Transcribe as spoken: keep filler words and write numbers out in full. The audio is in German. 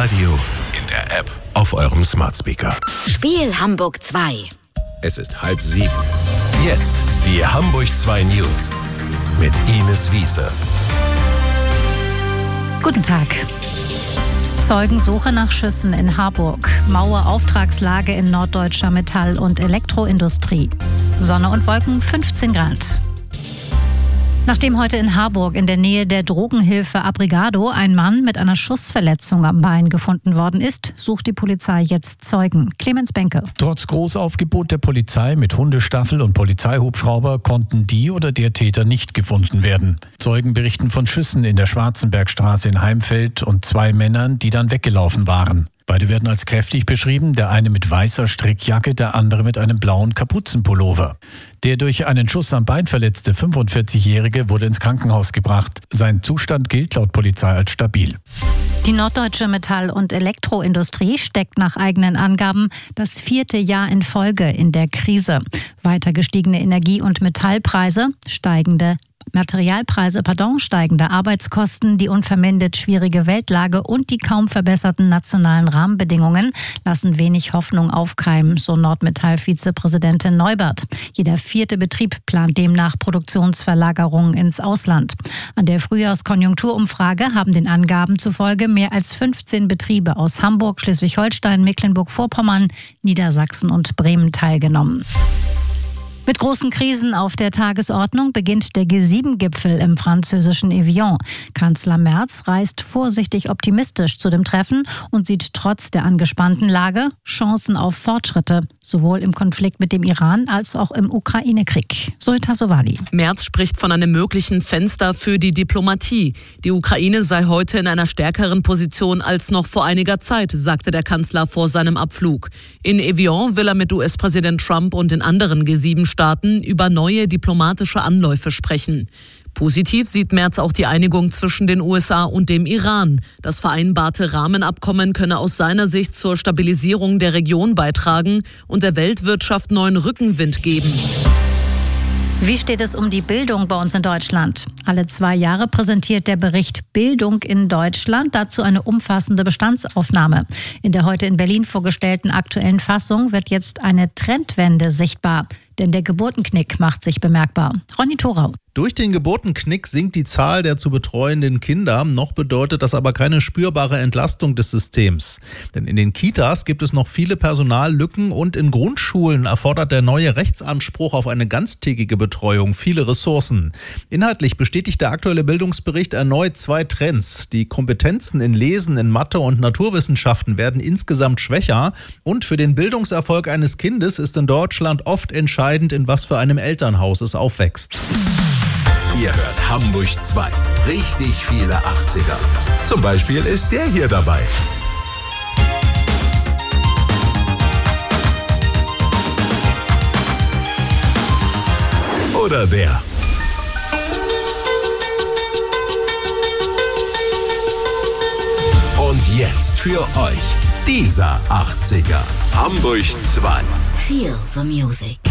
Radio, in der App, auf eurem Smart Speaker. Spiel Hamburg zwei. Es ist halb sieben. Jetzt die Hamburg zwei News mit Ines Wiese. Guten Tag. Zeugensuche nach Schüssen in Harburg. Mauerauftragslage in norddeutscher Metall- und Elektroindustrie. Sonne und Wolken, fünfzehn Grad. Nachdem heute in Harburg in der Nähe der Drogenhilfe Abrigado ein Mann mit einer Schussverletzung am Bein gefunden worden ist, sucht die Polizei jetzt Zeugen. Clemens Benke. Trotz Großaufgebot der Polizei mit Hundestaffel und Polizeihubschrauber konnten die oder der Täter nicht gefunden werden. Zeugen berichten von Schüssen in der Schwarzenbergstraße in Heimfeld und zwei Männern, die dann weggelaufen waren. Beide werden als kräftig beschrieben, der eine mit weißer Strickjacke, der andere mit einem blauen Kapuzenpullover. Der durch einen Schuss am Bein verletzte fünfundvierzigjährige wurde ins Krankenhaus gebracht. Sein Zustand gilt laut Polizei als stabil. Die norddeutsche Metall- und Elektroindustrie steckt nach eigenen Angaben das vierte Jahr in Folge in der Krise. Weiter gestiegene Energie- und Metallpreise, steigende Materialpreise, pardon, steigende Arbeitskosten, die unvermindert schwierige Weltlage und die kaum verbesserten nationalen Rahmenbedingungen lassen wenig Hoffnung aufkeimen, so Nordmetall-Vizepräsidentin Neubert. Jeder vierte Betrieb plant demnach Produktionsverlagerungen ins Ausland. An der Frühjahrskonjunkturumfrage haben den Angaben zufolge mehr als fünfzehn Betriebe aus Hamburg, Schleswig-Holstein, Mecklenburg-Vorpommern, Niedersachsen und Bremen teilgenommen. Mit großen Krisen auf der Tagesordnung beginnt der G sieben Gipfel im französischen Evian. Kanzler Merz reist vorsichtig optimistisch zu dem Treffen und sieht trotz der angespannten Lage Chancen auf Fortschritte, sowohl im Konflikt mit dem Iran als auch im Ukraine-Krieg. Zoe Tassovali. Merz spricht von einem möglichen Fenster für die Diplomatie. Die Ukraine sei heute in einer stärkeren Position als noch vor einiger Zeit, sagte der Kanzler vor seinem Abflug. In Evian will er mit U S-Präsident Trump und den anderen G sieben Staaten über neue diplomatische Anläufe sprechen. Positiv sieht Merz auch die Einigung zwischen den U S A und dem Iran. Das vereinbarte Rahmenabkommen könne aus seiner Sicht zur Stabilisierung der Region beitragen und der Weltwirtschaft neuen Rückenwind geben. Wie steht es um die Bildung bei uns in Deutschland? Alle zwei Jahre präsentiert der Bericht Bildung in Deutschland dazu eine umfassende Bestandsaufnahme. In der heute in Berlin vorgestellten aktuellen Fassung wird jetzt eine Trendwende sichtbar. Denn der Geburtenknick macht sich bemerkbar. Ronny Thorau. Durch den Geburtenknick sinkt die Zahl der zu betreuenden Kinder. Noch bedeutet das aber keine spürbare Entlastung des Systems. Denn in den Kitas gibt es noch viele Personallücken und in Grundschulen erfordert der neue Rechtsanspruch auf eine ganztägige Betreuung viele Ressourcen. Inhaltlich bestätigt der aktuelle Bildungsbericht erneut zwei Trends. Die Kompetenzen in Lesen, in Mathe und Naturwissenschaften werden insgesamt schwächer. Und für den Bildungserfolg eines Kindes ist in Deutschland oft entscheidend, in was für einem Elternhaus es aufwächst. Ihr hört Hamburg zwei. Richtig viele achtziger. Zum Beispiel ist der hier dabei. Oder der. Und jetzt für euch dieser achtziger. Hamburg zwei. Feel the music.